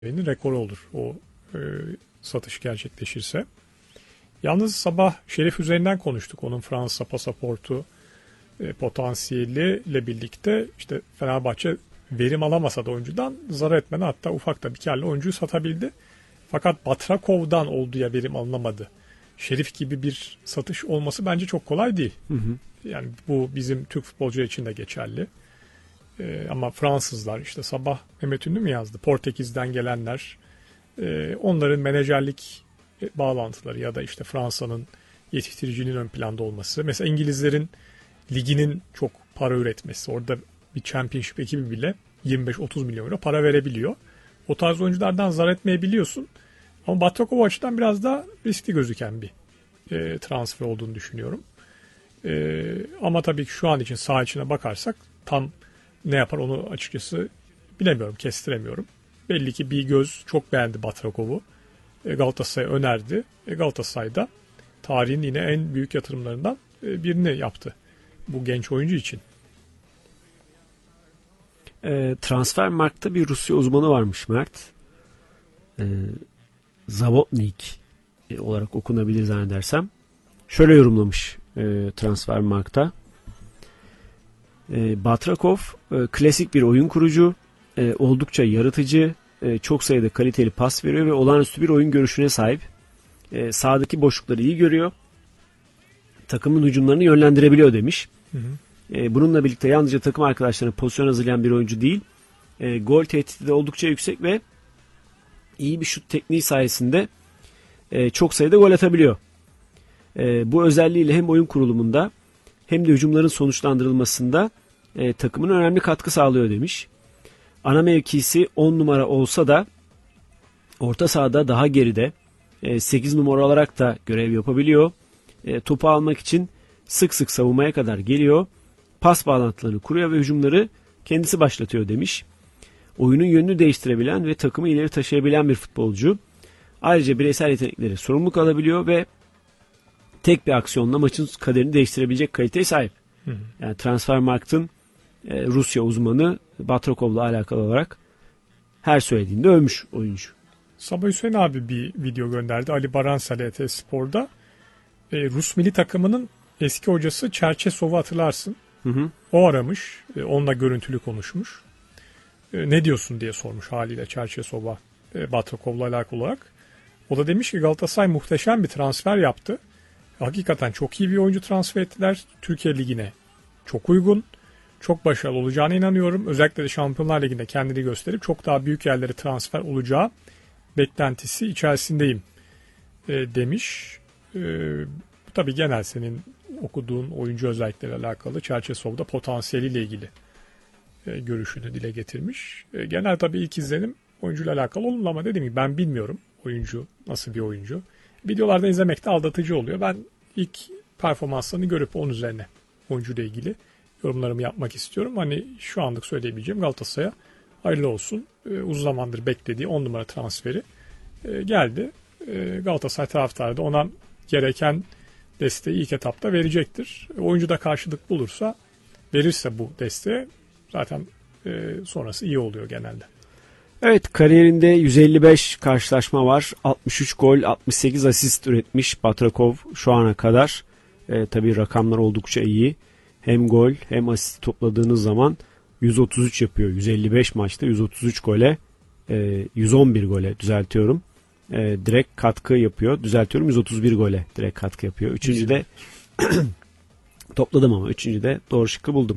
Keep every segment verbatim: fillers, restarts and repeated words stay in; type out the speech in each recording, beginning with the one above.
rekoru olur o e, satış gerçekleşirse. Yalnız sabah Şerif üzerinden konuştuk. Onun Fransa pasaportu e, potansiyeliyle birlikte işte Fenerbahçe verim alamasa da oyuncudan zarar etmeden hatta ufak da bir karla oyuncuyu satabildi. Fakat Batrakov'dan olduğuya verim alınamadı. Şerif gibi bir satış olması bence çok kolay değil. Hı hı. Yani bu bizim Türk futbolcular için de geçerli. Ee, ama Fransızlar işte sabah Mehmet Ünlü mü yazdı? Portekiz'den gelenler, e, onların menajerlik bağlantıları ya da işte Fransa'nın yetiştiricinin ön planda olması. Mesela İngilizlerin liginin çok para üretmesi. Orada bir championship ekibi bile yirmi beş otuz milyon euro para verebiliyor. O tarz oyunculardan zarar etmeyebiliyorsun. Ama Batrakov açıdan biraz daha riskli gözüken bir e, transfer olduğunu düşünüyorum. E, ama tabii ki şu an için saha içine bakarsak tam ne yapar onu açıkçası bilemiyorum, kestiremiyorum. Belli ki bir göz çok beğendi Batrakov'u. E, Galatasaray'a önerdi. E, Galatasaray'da tarihin yine en büyük yatırımlarından e, birini yaptı bu genç oyuncu için. E, Transfermarkt'ta bir Rusya uzmanı varmış Mert. E, Zavodnik e, olarak okunabilir zannedersem. Şöyle yorumlamış e, Transfermarkt'ta. E, Batrakov e, klasik bir oyun kurucu, e, oldukça yaratıcı, e, çok sayıda kaliteli pas veriyor ve olağanüstü bir oyun görüşüne sahip. E, sahadaki boşlukları iyi görüyor. Takımın hücumlarını yönlendirebiliyor demiş. Hı hı. E, bununla birlikte yalnızca takım arkadaşlarına pozisyon hazırlayan bir oyuncu değil, e, gol tehdidi de oldukça yüksek ve iyi bir şut tekniği sayesinde e, çok sayıda gol atabiliyor. E, bu özelliğiyle hem oyun kurulumunda hem de hücumların sonuçlandırılmasında e, takımın önemli katkı sağlıyor demiş. Ana mevkisi on numara olsa da orta sahada daha geride e, sekiz numara olarak da görev yapabiliyor. E, topu almak için sık sık savunmaya kadar geliyor. Pas bağlantılarını kuruyor ve hücumları kendisi başlatıyor demiş. Oyunun yönünü değiştirebilen ve takımı ileri taşıyabilen bir futbolcu. Ayrıca bireysel yetenekleri sorumluluk alabiliyor ve tek bir aksiyonla maçın kaderini değiştirebilecek kaliteye sahip. Hı hı. Yani Transfermarkt'ın e, Rusya uzmanı Batrakov'la alakalı olarak her söylediğinde övmüş oyuncu. Sabah Hüseyin abi bir video gönderdi. Ali Baransel E T Spor'da. E, Rus milli takımının eski hocası Çerçesov'u hatırlarsın. Hı hı. O aramış. E, onunla görüntülü konuşmuş. E, ne diyorsun diye sormuş haliyle Çerçesov'a e, Batrakov'la alakalı olarak. O da demiş ki Galatasaray muhteşem bir transfer yaptı. Hakikaten çok iyi bir oyuncu transfer ettiler. Türkiye Ligi'ne çok uygun. Çok başarılı olacağına inanıyorum. Özellikle de Şampiyonlar Ligi'nde kendini gösterip çok daha büyük yerlere transfer olacağı beklentisi içerisindeyim e, demiş. E, bu tabii genel senin okuduğun oyuncu özellikleriyle alakalı. Çerçesov'da potansiyeliyle ilgili e, görüşünü dile getirmiş. E, genel tabii ilk izlenim oyuncuyla alakalı olumlu ama dediğim gibi ben bilmiyorum oyuncu nasıl bir oyuncu. Videolarda izlemek de aldatıcı oluyor. Ben ilk performanslarını görüp onun üzerine oyuncuyla ilgili yorumlarımı yapmak istiyorum. Hani şu anlık söyleyebileceğim Galatasaray'a hayırlı olsun. Ee, uzun zamandır beklediği on numara transferi e, geldi. E, Galatasaray taraftarı da ona gereken desteği ilk etapta verecektir. E, oyuncu da karşılık bulursa, verirse bu desteği zaten e, sonrası iyi oluyor genelde. Evet, kariyerinde yüz elli beş karşılaşma var. altmış üç gol, altmış sekiz asist üretmiş Batrakov şu ana kadar. E, tabii rakamlar oldukça iyi. Hem gol hem asist topladığınız zaman yüz otuz üç yapıyor. yüz elli beş maçta yüz otuz üç gole, e, yüz on bir gole düzeltiyorum. E, direkt katkı yapıyor. Düzeltiyorum yüz otuz bir gole direkt katkı yapıyor. Üçüncü de topladım ama üçüncü de doğru şıkkı buldum.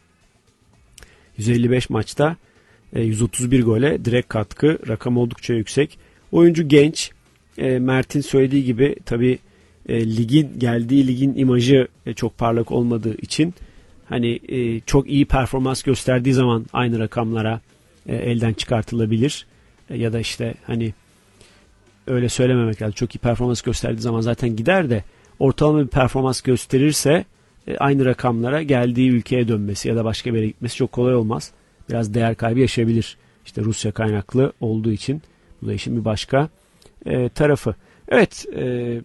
yüz elli beş maçta yüz otuz bir gole direkt katkı, rakam oldukça yüksek. Oyuncu genç. E, Mert'in söylediği gibi tabii e, ligin geldiği ligin imajı e, çok parlak olmadığı için hani e, çok iyi performans gösterdiği zaman aynı rakamlara e, elden çıkartılabilir. E, ya da işte hani öyle söylememek lazım. Çok iyi performans gösterdiği zaman zaten gider de ortalama bir performans gösterirse e, aynı rakamlara geldiği ülkeye dönmesi ya da başka bir yere gitmesi çok kolay olmaz. Biraz değer kaybı yaşayabilir. İşte Rusya kaynaklı olduğu için bu da işin bir başka e, tarafı. Evet, e,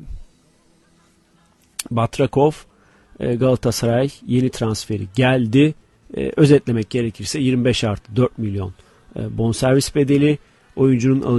Batrakov e, Galatasaray yeni transferi geldi. E, özetlemek gerekirse yirmi beş artı dört milyon e, bonservis bedeli. oyuncunun